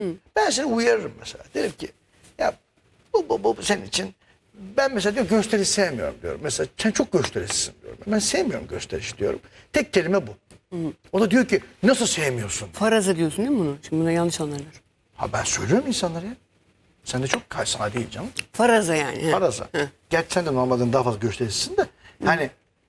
Ben seni uyarırım mesela. Derim ki ya bu senin için, ben mesela diyor gösteriş sevmiyorum diyorum. Mesela sen çok gösterişsin diyorum. Ben sevmiyorum gösteriş diyorum. Tek kelime bu. O da diyor ki nasıl sevmiyorsun? Faraza diyorsun değil mi bunu? Şimdi buna yanlış anlarlar. Ha ben söylüyorum insanlara ya. Sen de çok sana değil canım. Faraza yani. he. Faraza. Gerçi sen de normalden daha fazla gösterişsin de. Hani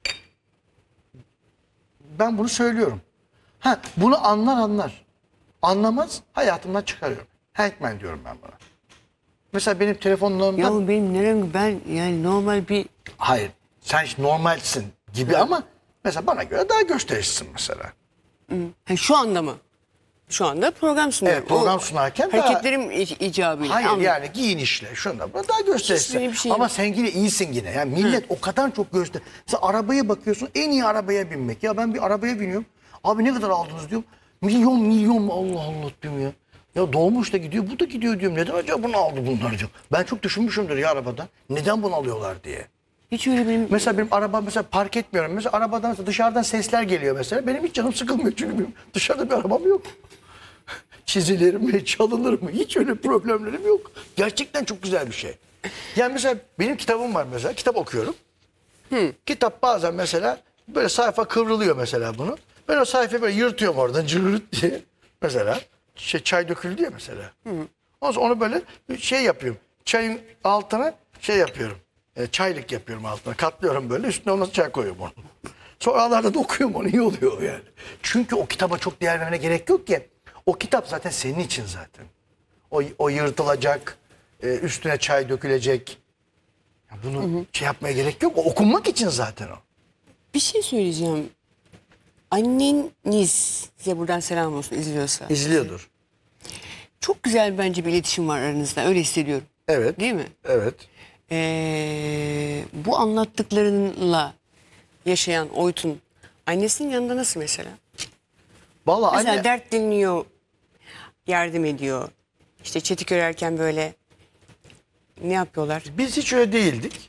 ben bunu söylüyorum. Ha bunu anlar. Anlamaz, hayatımdan çıkarıyorum. Hackman diyorum ben buna. Mesela benim telefonlarımda... Ya benim nerem, ben yani normal bir... Hayır, sen işte normalsin gibi ama mesela bana göre daha gösterişsin mesela. Ha, şu anda mı? Şu anda program sunuyorum. Evet, program sunarken daha... Hareketlerim icabıyla. Hayır Anladım. yani giyin işle, şunda buna daha gösterişsin. Hiçbir şey Ama yok. sen yine iyisin yine. Yani millet o kadar çok göster. Mesela arabaya bakıyorsun, en iyi arabaya binmek. Ya ben bir arabaya biniyorum. Abi ne kadar aldınız diyorum. Milyon Allah Allah diyorum ya. Ya dolmuş da gidiyor, bu da gidiyor diyorum. Neden acaba bunu aldı bunlar diyorum. Ben çok düşünmüşümdür ya arabadan. Neden bunu alıyorlar diye. Hiç öyle benim... Mesela benim araba mesela park etmiyorum. Mesela arabadan mesela dışarıdan sesler geliyor mesela. Benim hiç canım sıkılmıyor çünkü benim dışarıda bir arabam yok. Çizilir mi, çalınır mı? Hiç öyle problemlerim yok. Gerçekten çok güzel bir şey. Yani mesela benim kitabım var mesela. Kitap okuyorum. Kitap bazen mesela böyle sayfa kıvrılıyor mesela bunu. Ben o sayfayı böyle yırtıyorum oradan cırt diye. Mesela çay döküldü ya mesela. Ondan sonra onu böyle şey yapıyorum. Çayın altına şey yapıyorum. Çaylık yapıyorum altına. Katlıyorum böyle. Üstüne ondan çay koyuyorum onu. Sonra aralarda da okuyorum onu. İyi oluyor yani. Çünkü o kitaba çok değer vermene gerek yok ki. O kitap zaten senin için zaten. O yırtılacak. Üstüne çay dökülecek. Ya bunu şey yapmaya gerek yok. O okunmak için zaten o. Bir şey söyleyeceğim. Anneniz, size buradan selam olsun izliyorsa. İzliyordur. Çok güzel bence bir iletişim var aranızda. Öyle hissediyorum. Evet. Değil mi? Evet. Bu anlattıklarınla yaşayan Oytun annesinin yanında nasıl mesela? Vallahi Mesela anne... dert dinliyor, yardım ediyor. İşte çetik örerken böyle ne yapıyorlar? Biz hiç öyle değildik.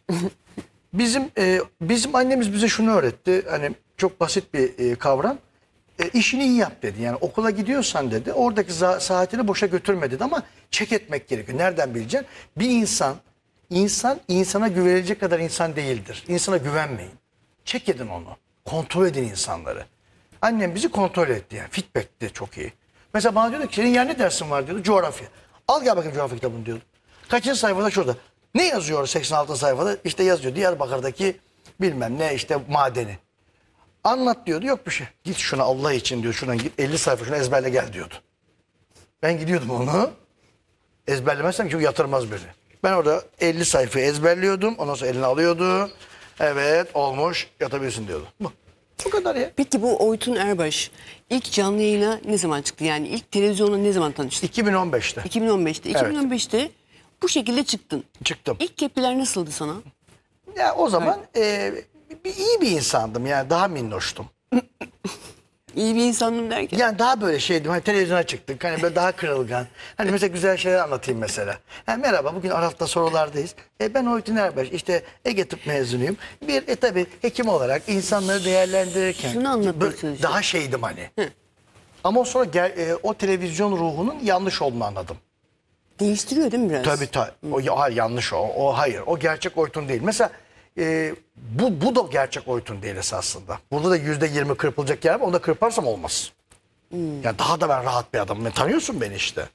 Bizim annemiz bize şunu öğretti. Hani çok basit bir kavram. İşini iyi yap dedi. Yani okula gidiyorsan dedi, oradaki saatini boşa götürme dedi ama çek etmek gerekiyor. Nereden bileceksin? Bir insan insana güvenilecek kadar insan değildir. İnsana güvenmeyin. Çek edin onu. Kontrol edin insanları. Annem bizi kontrol etti yani. Feedback de çok iyi. Mesela bana diyordu ki senin yer ne dersin var diyordu. Coğrafya. Al gel bakayım coğrafya kitabını diyordu. Kaçıncı sayfada? Şurada. Ne yazıyor 86 sayfada? İşte yazıyor Diyarbakır'daki bilmem ne işte madeni. Anlat diyordu. Yok bir şey. Git şuna Allah için diyor. Şuradan git 50 sayfa şunu ezberle gel diyordu. Ben gidiyordum onu. Ezberlemezsem çünkü yatırmaz beni. Ben orada 50 sayfayı ezberliyordum. Ondan sonra eline alıyordu. Evet olmuş yatabilirsin diyordu. Bu kadar ya. Peki bu Oytun Erbaş ilk canlı yayına ne zaman çıktı? Yani ilk televizyonla ne zaman tanıştın? 2015'te 2015'te. 2015'te bu şekilde çıktın. çıktım. İlk tepkiler nasıldı sana? Ya o zaman iyi bir insandım yani daha minnoştum. İyi bir insandım derken. Yani daha böyle şeydim hani televizyona çıktık hani böyle daha kırılgan. Hani mesela güzel şeyler anlatayım mesela. Yani merhaba bugün Araf'ta sorulardayız. Ben Oytun Erbaş işte Ege Tıp mezunuyum. Bir tabii hekim olarak insanları değerlendirirken Şunu anlatmaya çalışıyorum. daha şeydim hani. Ama sonra o televizyon ruhunun yanlış olduğunu anladım. Değiştiriyor değil mi biraz? Tabii. Hayır, yanlış o. O hayır. O gerçek Oytun değil. Mesela bu da gerçek Oytun değil esasında. Burada da %20 kırpılacak yer var. Onu da kırparsam olmaz. Yani daha da ben rahat bir adamım. Tanıyorsun beni işte.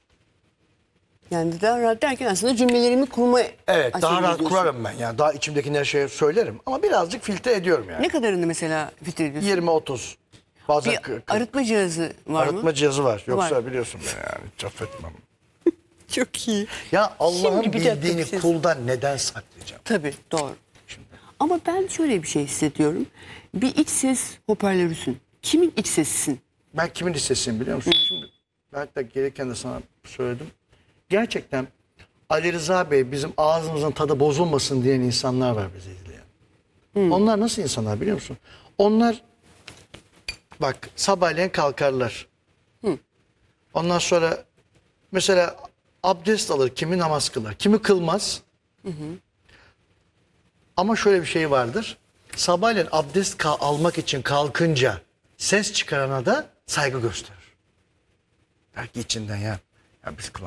Yani daha rahat derken aslında cümlelerimi kurma Evet daha aşamasına rahat gidiyorsun. kurarım ben. Yani daha içimdekileri şey söylerim. Ama birazcık filtre ediyorum yani. Ne kadarını mesela filtre ediyorsun? 20-30. Bazen Bir arıtma cihazı var mı? arıtma cihazı var. Yoksa Var. biliyorsun beni yani. Hiç affetmem. Çok iyi. Ya Allah'ın Şimdi bir dakika, bildiğini bir şey- kuldan neden saklayacağım? Tabii doğru. Ama ben şöyle bir şey hissediyorum. Bir iç ses hoparlörüsün. Kimin iç sesisin? Ben kimin listesiyim biliyor musun? Şimdi belki de gereken de sana söyledim. Gerçekten Ali Rıza Bey bizim ağzımızın tadı bozulmasın diyen insanlar var bizi izleyen. Onlar nasıl insanlar biliyor musun? Onlar bak sabahleyin kalkarlar. Ondan sonra mesela abdest alır, kimi namaz kılar, kimi kılmaz. Ama şöyle bir şey vardır. Sabahleyin abdest almak için kalkınca ses çıkarana da saygı gösterir. Belki içinden ya biz kılamayız.